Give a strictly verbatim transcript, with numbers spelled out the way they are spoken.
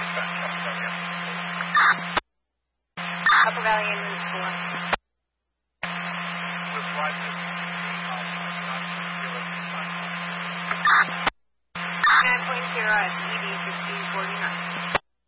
Upper Valley Engine four. nine point zero at E D fifteen forty-nine.